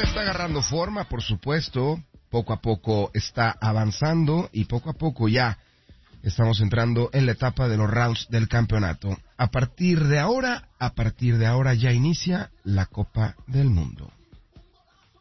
Qatar está agarrando forma, por supuesto, poco a poco está avanzando y poco a poco ya estamos entrando en la etapa de los rounds del campeonato. A partir de ahora ya inicia la Copa del Mundo.